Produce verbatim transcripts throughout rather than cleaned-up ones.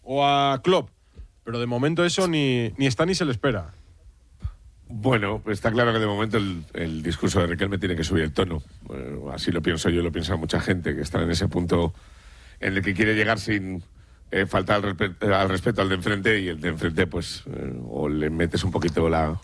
o a Klopp, pero de momento eso ni, ni está ni se le espera. Bueno, pues está claro que de momento el, el discurso de Riquelme tiene que subir el tono. Bueno, así lo pienso yo, lo piensa mucha gente que está en ese punto en el que quiere llegar sin eh, faltar al, respe al respeto al de enfrente, y el de enfrente pues eh, o le metes un poquito la,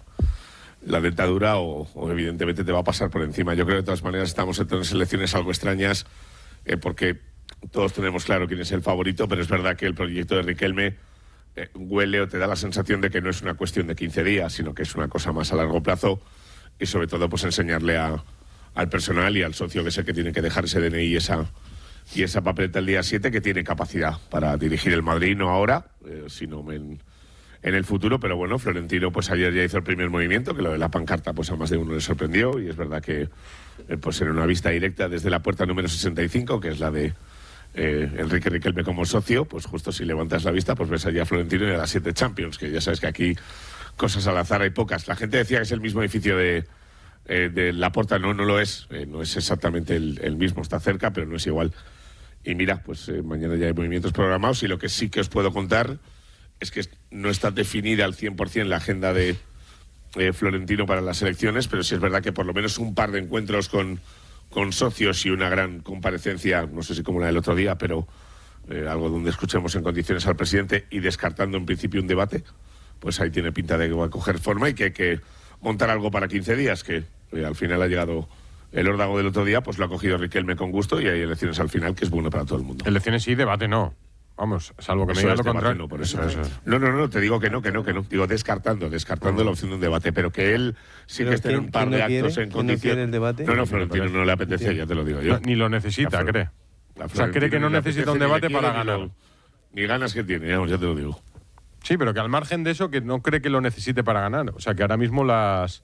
la dentadura o, o evidentemente te va a pasar por encima. Yo creo que de todas maneras estamos en unas elecciones algo extrañas eh, porque todos tenemos claro quién es el favorito, pero es verdad que el proyecto de Riquelme Eh, huele o te da la sensación de que no es una cuestión de quince días, sino que es una cosa más a largo plazo, y sobre todo pues enseñarle a, al personal y al socio que sé que tiene que dejar ese D N I y esa, y esa papeleta el día siete, que tiene capacidad para dirigir el Madrid, no ahora, eh, sino en, en el futuro. Pero bueno, Florentino pues ayer ya hizo el primer movimiento, que lo de la pancarta pues a más de uno le sorprendió, y es verdad que eh, pues en una vista directa desde la puerta número sesenta y cinco, que es la de Eh, Enrique Riquelme como socio, pues justo si levantas la vista pues ves allá a Florentino y a las siete Champions, que ya sabes que aquí cosas al azar hay pocas. La gente decía que es el mismo edificio de, eh, de Laporta. No, no lo es, eh, no es exactamente el, el mismo, está cerca, pero no es igual. Y mira, pues eh, mañana ya hay movimientos programados, y lo que sí que os puedo contar es que no está definida al cien por cien la agenda de eh, Florentino para las elecciones, pero sí es verdad que por lo menos un par de encuentros con con socios y una gran comparecencia, no sé si como la del otro día, pero eh, algo donde escuchemos en condiciones al presidente, y descartando en principio un debate, pues ahí tiene pinta de que va a coger forma y que hay que montar algo para quince días, que eh, al final ha llegado el órdago del otro día, pues lo ha cogido Riquelme con gusto, y hay elecciones al final, que es bueno para todo el mundo. Elecciones sí, debate no. Vamos, salvo que me digas lo contrario. No, por eso. Eso. no, no, no, te digo que no, que no, que no. Digo descartando, descartando uh-huh. la opción de un debate, pero que él sí que esté en un par de actos quiere? en condiciones. No, no, no, Florentino no le apetece, ya te lo digo yo. No, ni lo necesita, la cree. O sea, cree que no necesita un debate para ganar. Ni, lo, ni ganas que tiene, ya, ya te lo digo. Sí, pero que al margen de eso, que no cree que lo necesite para ganar. O sea, que ahora mismo las...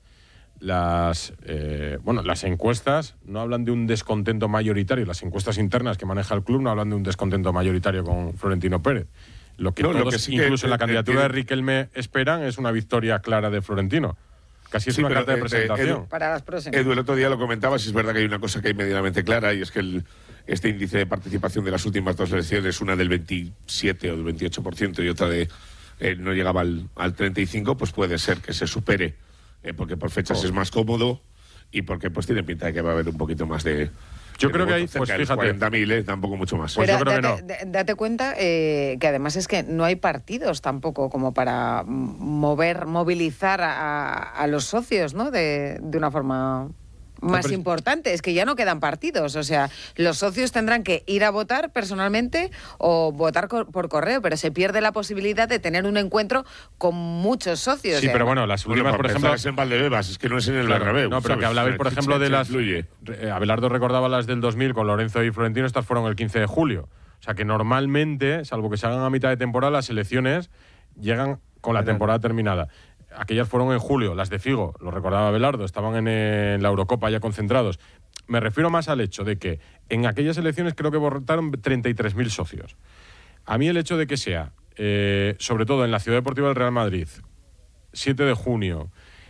Las eh, bueno, las encuestas no hablan de un descontento mayoritario. Las encuestas internas que maneja el club no hablan de un descontento mayoritario con Florentino Pérez. Lo que no, todos, lo que sí incluso que, en la candidatura eh, de Riquelme, esperan es una victoria clara de Florentino. Casi es sí, una carta de presentación. Edu, para las próximas. Edu, el otro día lo comentabas, y es verdad que hay una cosa que hay medianamente clara, y es que el, este índice de participación de las últimas dos elecciones, una del veintisiete o del veintiocho por ciento y otra de eh, no llegaba al, al treinta y cinco, pues puede ser que se supere. Eh, porque por fechas oh. es más cómodo, y porque pues tiene pinta de que va a haber un poquito más de... Yo de creo que hay, pues fíjate, cuarenta mil, eh, tampoco mucho más. Pues Pero yo creo date, que no. Date cuenta eh, que además es que no hay partidos tampoco como para mover, movilizar a, a los socios, ¿no? De, de una forma más pero... importante. Es que ya no quedan partidos. O sea, los socios tendrán que ir a votar personalmente o votar co por correo, pero se pierde la posibilidad de tener un encuentro con muchos socios. Sí, pero bueno, las últimas, bueno, por ejemplo... es en Valdebebas, es que no es en el claro, Bernabéu. No, pero ¿sabes? que hablabais, por ejemplo, de las... Influye. Abelardo recordaba las del dos mil con Lorenzo y Florentino, estas fueron el quince de julio. O sea, que normalmente, salvo que se hagan a mitad de temporada, las elecciones llegan con la temporada terminada. Aquellas fueron en julio, las de Figo, lo recordaba Abelardo, estaban en, en la Eurocopa ya concentrados. Me refiero más al hecho de que en aquellas elecciones creo que votaron treinta y tres mil socios. A mí el hecho de que sea, eh, sobre todo en la Ciudad Deportiva del Real Madrid, siete de junio,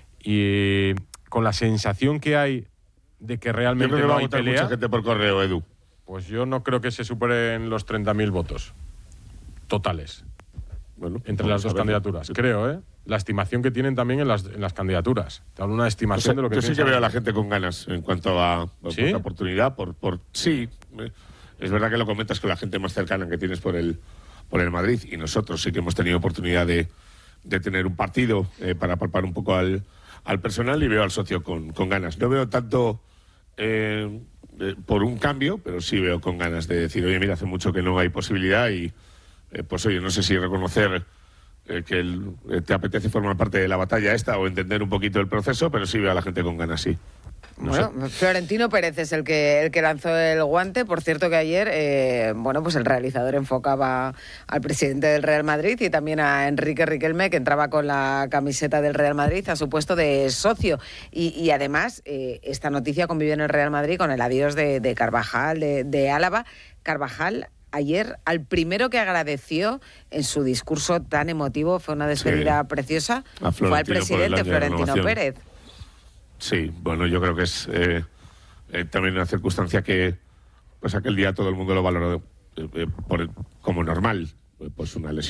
y con la sensación que hay de que realmente yo creo que no va hay a votar pelea, mucha gente por correo, Edu. Pues yo no creo que se superen los treinta mil votos totales. Bueno, entre las dos candidaturas, creo, ¿eh? La estimación que tienen también en las, en las candidaturas. Te hablo de una estimación yo sé, de lo que yo sí que veo a la gente con ganas en cuanto a, a ¿Sí? la oportunidad. Por, por sí, es verdad que lo comentas con la gente más cercana que tienes por el, por el Madrid, y nosotros sí que hemos tenido oportunidad de, de tener un partido eh, para palpar un poco al, al personal, y veo al socio con, con ganas. No veo tanto eh, eh, por un cambio, pero sí veo con ganas de decir, oye, mira, hace mucho que no hay posibilidad, y eh, pues oye, no sé si reconocer eh, que el, eh, te apetece formar parte de la batalla esta o entender un poquito el proceso, pero sí veo a la gente con ganas, sí. No bueno, sé. Florentino Pérez es el que el que lanzó el guante. Por cierto que ayer, eh, bueno, pues el realizador enfocaba al presidente del Real Madrid y también a Enrique Riquelme, que entraba con la camiseta del Real Madrid a su puesto de socio. Y, y además, eh, esta noticia convivió en el Real Madrid con el adiós de, de Carvajal, de, de Álava. Carvajal, ayer, al primero que agradeció en su discurso tan emotivo, fue una despedida sí. preciosa, fue al presidente Florentino Pérez. Sí, bueno, yo creo que es eh, eh, también una circunstancia que pues aquel día todo el mundo lo valoró eh, eh, por, como normal, pues una lesión